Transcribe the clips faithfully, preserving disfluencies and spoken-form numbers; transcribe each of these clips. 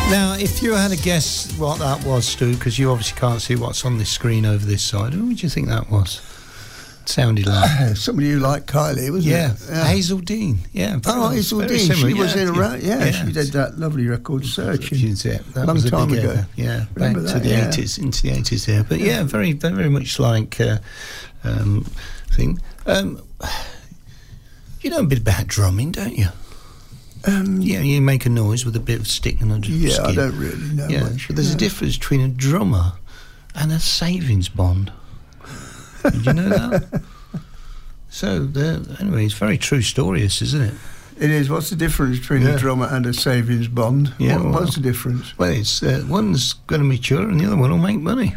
Now, if you had to guess what that was, Stu, because you obviously can't see what's on this screen over this side, who would you think that was? It sounded like uh, somebody who liked Kylie, wasn't yeah. it? Yeah, Hazel Dean. Yeah, oh, Hazel Dean. Similar. She was yeah, in a yeah. ra- yeah, yeah. she did that lovely record Searching. She's it. That long was a time big ago. Ever. Yeah, Remember back that, to the yeah. eighties, into the eighties there. But yeah, very, very much like uh, um, thing. Um, you know a bit about drumming, don't you? Um, Yeah, you make a noise with a bit of stick and under yeah, skin. I don't really know yeah, much. but there's no. a difference between a drummer and a savings bond. Did you know that? So, there, anyway, it's a very true story, this, isn't it? It is. What's the difference between Yeah. a drummer and a savings bond? Yeah, what, well, what's the difference? Well, it's uh, one's going to mature and the other one will make money.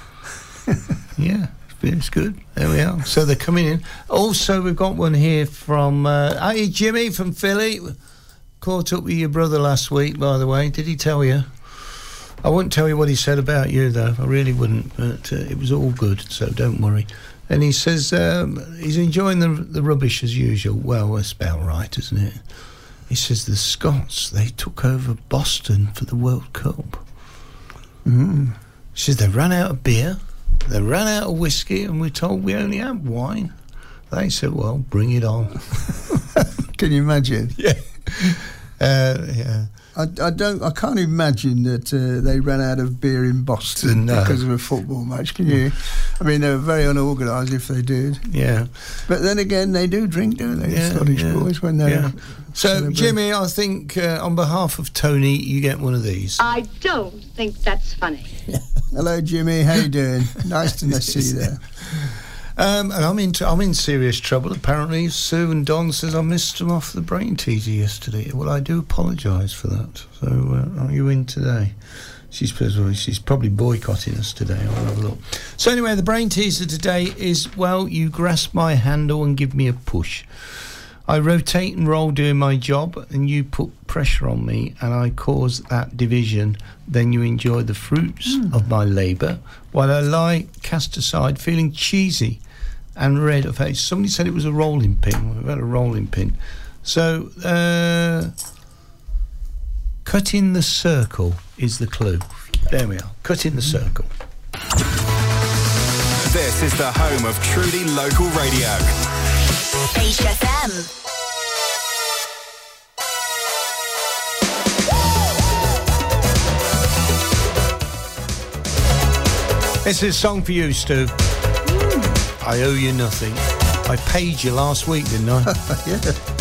Yeah, it's good. There we are. So they're coming in. Also, we've got one here from... Uh, hey, Jimmy from Philly. Caught up with your brother last week, by the way. Did he tell you? I wouldn't tell you what he said about you, though. I really wouldn't. But uh, it was all good, so don't worry. And he says um, he's enjoying the the rubbish as usual. Well, that's about right, isn't it? He says the Scots, they took over Boston for the World Cup. Mm. He says they ran out of beer, they ran out of whiskey, and we're told we only have wine. They said, well, bring it on. Can you imagine? Yeah. Uh, yeah. I, I don't. I can't imagine that uh, they ran out of beer in Boston No. because of a football match. Can you? I mean, they were very unorganised if they did. Yeah. But then again, they do drink, don't they? Yeah, Scottish yeah, boys when they're. yeah. So, celebrating. Jimmy, I think uh, on behalf of Tony, you get one of these. I don't think that's funny. Hello, Jimmy. How you doing? Nice to see you there. Um, and I'm in, I'm in serious trouble, apparently. Sue and Don says I missed them off the brain teaser yesterday. Well, I do apologise for that. So, uh, are you in today? She's, she's probably boycotting us today. I'll have a look. So, anyway, the brain teaser today is, well, you grasp my handle and give me a push. I rotate and roll doing my job, and you put pressure on me, and I cause that division. Then you enjoy the fruits mm. of my labour, while I lie cast aside, feeling cheesy and red of face. Somebody said it was a rolling pin. We've had a rolling pin. So, uh, cutting the circle is the clue. There we are. Cutting the circle. This is the home of truly local radio. H F M. This is a song for you, Stu. Mm. I owe you nothing. I paid you last week, didn't I? Yeah.